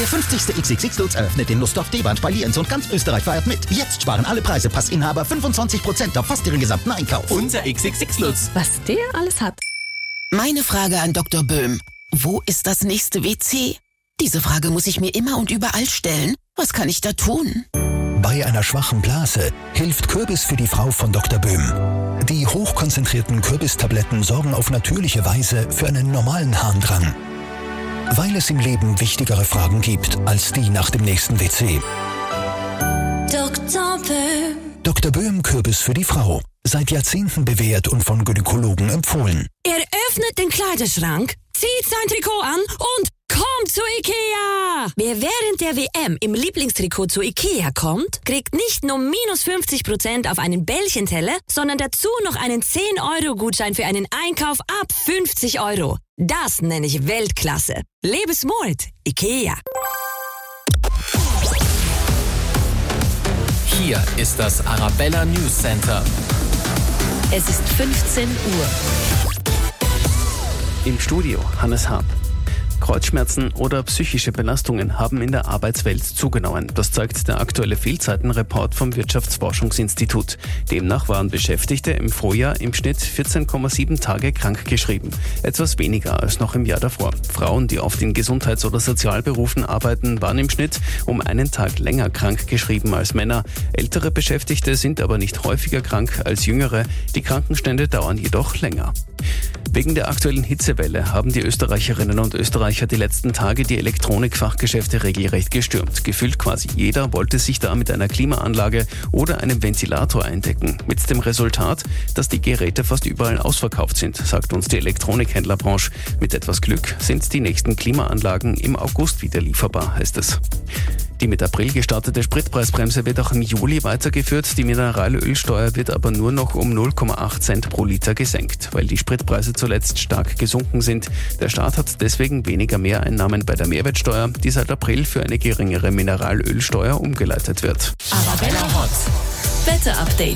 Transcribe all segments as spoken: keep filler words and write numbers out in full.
Der fünfzigste X X X-Lutz eröffnet den Lustdorf D-Bahn bei Lienz und ganz Österreich feiert mit. Jetzt sparen alle Preisepassinhaber fünfundzwanzig Prozent auf fast ihren gesamten Einkauf. Unser X X X-Lutz. Was der alles hat. Meine Frage an Doktor Böhm. Wo ist das nächste W C? Diese Frage muss ich mir immer und überall stellen. Was kann ich da tun? Bei einer schwachen Blase hilft Kürbis für die Frau von Doktor Böhm. Die hochkonzentrierten Kürbistabletten sorgen auf natürliche Weise für einen normalen Harndrang. Weil es im Leben wichtigere Fragen gibt als die nach dem nächsten W C. Doktor Böhm. Doktor Böhm Kürbis für die Frau. Seit Jahrzehnten bewährt und von Gynäkologen empfohlen. Er öffnet den Kleiderschrank, zieht sein Trikot an und kommt zu Ikea! Wer während der W M im Lieblingstrikot zu Ikea kommt, kriegt nicht nur minus fünfzig Prozent auf einen Bällchenteller, sondern dazu noch einen zehn Euro Gutschein für einen Einkauf ab fünfzig Euro. Das nenne ich Weltklasse. Lebe smart, Ikea. Hier ist das Arabella News Center. Es ist fünfzehn Uhr. Im Studio Hannes Haab. Kreuzschmerzen oder psychische Belastungen haben in der Arbeitswelt zugenommen. Das zeigt der aktuelle Fehlzeitenreport vom Wirtschaftsforschungsinstitut. Demnach waren Beschäftigte im Vorjahr im Schnitt vierzehn Komma sieben Tage krankgeschrieben. Etwas weniger als noch im Jahr davor. Frauen, die oft in Gesundheits- oder Sozialberufen arbeiten, waren im Schnitt um einen Tag länger krankgeschrieben als Männer. Ältere Beschäftigte sind aber nicht häufiger krank als jüngere. Die Krankenstände dauern jedoch länger. Wegen der aktuellen Hitzewelle haben die Österreicherinnen und Österreicher die letzten Tage die Elektronikfachgeschäfte regelrecht gestürmt. Gefühlt quasi jeder wollte sich da mit einer Klimaanlage oder einem Ventilator eindecken. Mit dem Resultat, dass die Geräte fast überall ausverkauft sind, sagt uns die Elektronikhändlerbranche. Mit etwas Glück sind die nächsten Klimaanlagen im August wieder lieferbar, heißt es. Die mit April gestartete Spritpreisbremse wird auch im Juli weitergeführt. Die Mineralölsteuer wird aber nur noch um null Komma acht Cent pro Liter gesenkt, weil die Spritpreise zuletzt stark gesunken sind. Der Staat hat deswegen weniger Mehreinnahmen bei der Mehrwertsteuer, die seit April für eine geringere Mineralölsteuer umgeleitet wird. Arabella Hot. Wetter-Update.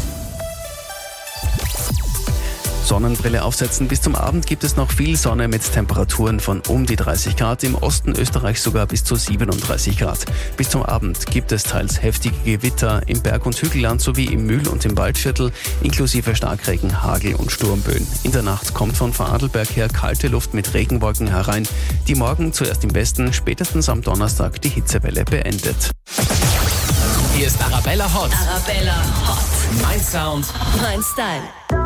Sonnenbrille aufsetzen. Bis zum Abend gibt es noch viel Sonne mit Temperaturen von um die dreißig Grad, im Osten Österreichs sogar bis zu siebenunddreißig Grad. Bis zum Abend gibt es teils heftige Gewitter im Berg- und Hügelland sowie im Mühl- und im Waldviertel, inklusive Starkregen, Hagel und Sturmböen. In der Nacht kommt von Vorarlberg her kalte Luft mit Regenwolken herein, die morgen zuerst im Westen, spätestens am Donnerstag die Hitzewelle beendet. Hier ist Arabella Hot. Arabella Hot. Mein Sound. Mein Style.